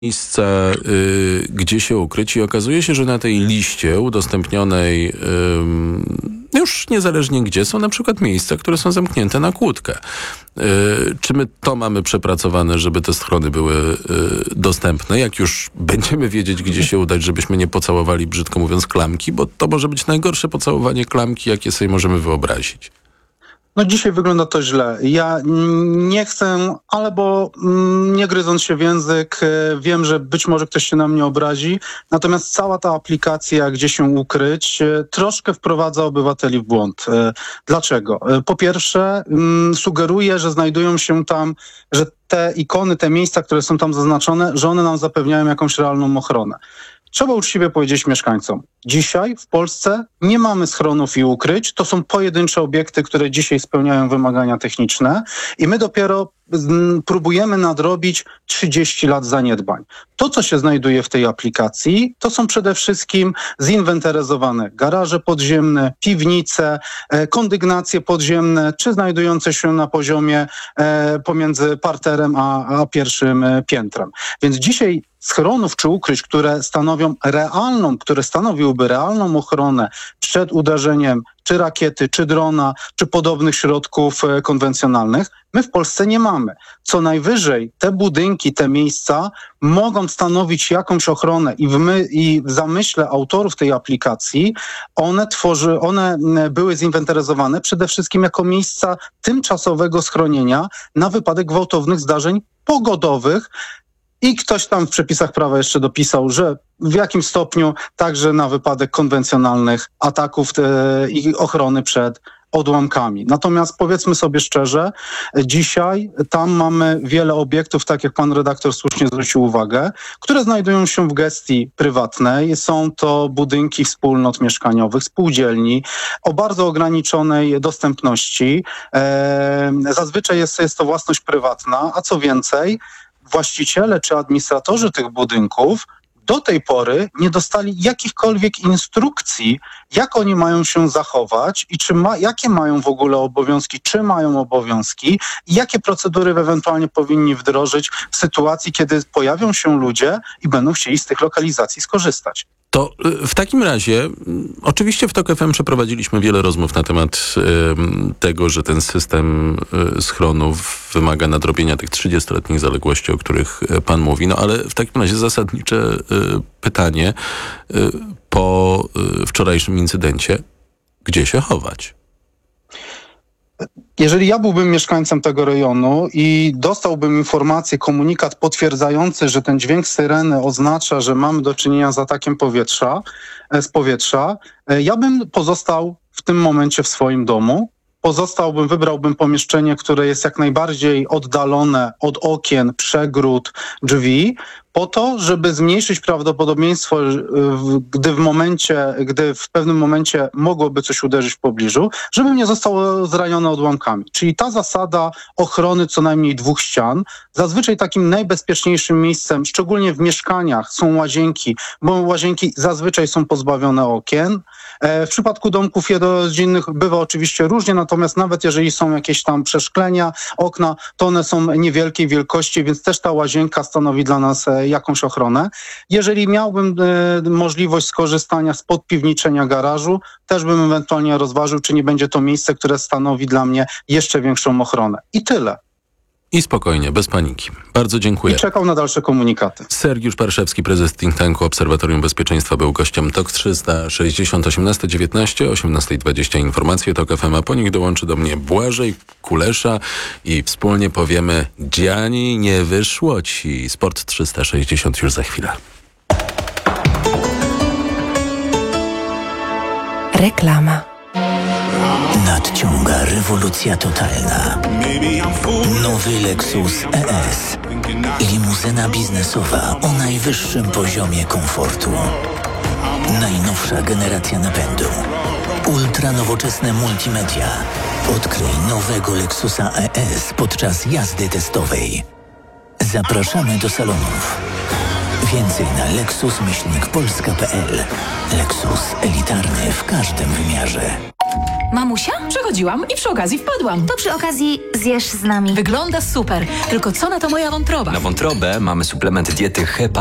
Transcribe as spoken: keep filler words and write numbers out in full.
miejsca, y, gdzie się ukryć i okazuje się, że na tej liście udostępnionej y, już niezależnie gdzie są na przykład miejsca, które są zamknięte na kłódkę. Y, czy my to mamy przepracowane, żeby te schrony były y, dostępne? Jak już będziemy wiedzieć, gdzie się udać, żebyśmy nie pocałowali, brzydko mówiąc, klamki, bo to może być najgorsze pocałowanie klamki, jakie sobie możemy wyobrazić. No dzisiaj wygląda to źle. Ja nie chcę, albo nie gryząc się w język, wiem, że być może ktoś się na mnie obrazi, natomiast cała ta aplikacja, gdzie się ukryć, troszkę wprowadza obywateli w błąd. Dlaczego? Po pierwsze, sugeruje, że znajdują się tam, że te ikony, te miejsca, które są tam zaznaczone, że one nam zapewniają jakąś realną ochronę. Trzeba uczciwie powiedzieć mieszkańcom. Dzisiaj w Polsce nie mamy schronów i ukryć. To są pojedyncze obiekty, które dzisiaj spełniają wymagania techniczne i my dopiero m, próbujemy nadrobić trzydzieści lat zaniedbań. To, co się znajduje w tej aplikacji, to są przede wszystkim zinwentaryzowane garaże podziemne, piwnice, e, kondygnacje podziemne, czy znajdujące się na poziomie e, pomiędzy parterem a, a pierwszym e, piętrem. Więc dzisiaj schronów czy ukryć, które stanowią realną, które stanowiłyby realną ochronę przed uderzeniem czy rakiety, czy drona, czy podobnych środków e, konwencjonalnych, my w Polsce nie mamy. Co najwyżej te budynki, te miejsca mogą stanowić jakąś ochronę i w, my, i w zamyśle autorów tej aplikacji one, tworzy, one były zinwentaryzowane przede wszystkim jako miejsca tymczasowego schronienia na wypadek gwałtownych zdarzeń pogodowych. I ktoś tam w przepisach prawa jeszcze dopisał, że w jakim stopniu także na wypadek konwencjonalnych ataków te, i ochrony przed odłamkami. Natomiast powiedzmy sobie szczerze, dzisiaj tam mamy wiele obiektów, tak jak pan redaktor słusznie zwrócił uwagę, które znajdują się w gestii prywatnej. Są to budynki wspólnot mieszkaniowych, spółdzielni o bardzo ograniczonej dostępności. E, zazwyczaj jest, jest to własność prywatna, a co więcej, właściciele czy administratorzy tych budynków do tej pory nie dostali jakichkolwiek instrukcji, jak oni mają się zachować i czy ma, jakie mają w ogóle obowiązki, czy mają obowiązki i jakie procedury ewentualnie powinni wdrożyć w sytuacji, kiedy pojawią się ludzie i będą chcieli z tych lokalizacji skorzystać. To w takim razie, oczywiście w TOK F M przeprowadziliśmy wiele rozmów na temat y, tego, że ten system y, schronów wymaga nadrobienia tych trzydziestoletnich zaległości, o których pan mówi. No ale w takim razie zasadnicze y, pytanie y, po y, wczorajszym incydencie, gdzie się chować? Jeżeli ja byłbym mieszkańcem tego rejonu i dostałbym informację, komunikat potwierdzający, że ten dźwięk syreny oznacza, że mamy do czynienia z atakiem powietrza, z powietrza, ja bym pozostał w tym momencie w swoim domu. Pozostałbym, wybrałbym pomieszczenie, które jest jak najbardziej oddalone od okien, przegród, drzwi, po to, żeby zmniejszyć prawdopodobieństwo, gdy w momencie, gdy w pewnym momencie mogłoby coś uderzyć w pobliżu, żeby nie zostało zranione odłamkami. Czyli ta zasada ochrony co najmniej dwóch ścian. Zazwyczaj takim najbezpieczniejszym miejscem, szczególnie w mieszkaniach, są łazienki, bo łazienki zazwyczaj są pozbawione okien. W przypadku domków jednorodzinnych bywa oczywiście różnie, natomiast nawet jeżeli są jakieś tam przeszklenia, okna, to one są niewielkiej wielkości, więc też ta łazienka stanowi dla nas jakąś ochronę. Jeżeli miałbym e, możliwość skorzystania z podpiwniczenia garażu, też bym ewentualnie rozważył, czy nie będzie to miejsce, które stanowi dla mnie jeszcze większą ochronę. I tyle. I spokojnie, bez paniki. Bardzo dziękuję. I czekał na dalsze komunikaty. Sergiusz Parszewski, prezes think tanku Obserwatorium Bezpieczeństwa, był gościem TOK trzysta sześćdziesiąt osiemnaście dziewiętnaście, osiemnaście dwadzieścia. Informacje TOK F M, a po nich dołączy do mnie Błażej Kulesza i wspólnie powiemy: Gianni, nie wyszło ci. Sport trzysta sześćdziesiąt już za chwilę. Reklama. Nadciąga rewolucja totalna. Nowy Lexus E S. Limuzyna biznesowa o najwyższym poziomie komfortu. Najnowsza generacja napędu. Ultra nowoczesne multimedia. Odkryj nowego Lexusa E S podczas jazdy testowej. Zapraszamy do salonów. Więcej na lexus myślnik polska kropka p l. Lexus elitarny w każdym wymiarze. Mamusia? Przechodziłam i przy okazji wpadłam. To przy okazji zjesz z nami. Wygląda super. Tylko co na to moja wątroba? Na wątrobę mamy suplement diety Hepa